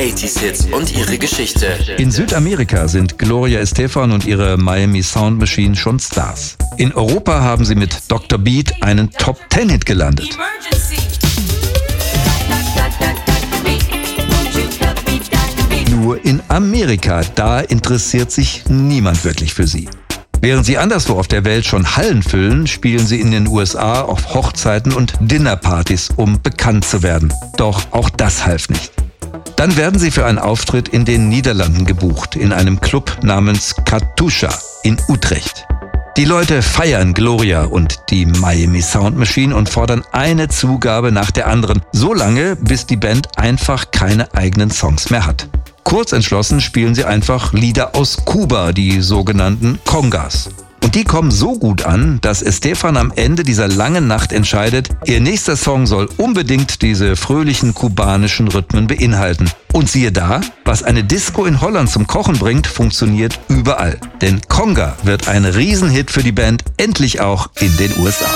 80s Hits und ihre Geschichte. In Südamerika sind Gloria Estefan und ihre Miami Sound Machine schon Stars. In Europa haben sie mit Dr. Beat einen Top-10-Hit gelandet. Nur in Amerika, da interessiert sich niemand wirklich für sie. Während sie anderswo auf der Welt schon Hallen füllen, spielen sie in den USA auf Hochzeiten und Dinnerpartys, um bekannt zu werden. Doch auch das half nicht. Dann werden sie für einen Auftritt in den Niederlanden gebucht, in einem Club namens Katusha in Utrecht. Die Leute feiern Gloria und die Miami Sound Machine und fordern eine Zugabe nach der anderen, so lange, bis die Band einfach keine eigenen Songs mehr hat. Kurz entschlossen spielen sie einfach Lieder aus Kuba, die sogenannten Congas. Und die kommen so gut an, dass Estefan am Ende dieser langen Nacht entscheidet, ihr nächster Song soll unbedingt diese fröhlichen kubanischen Rhythmen beinhalten. Und siehe da, was eine Disco in Holland zum Kochen bringt, funktioniert überall. Denn Conga wird ein Riesenhit für die Band, endlich auch in den USA.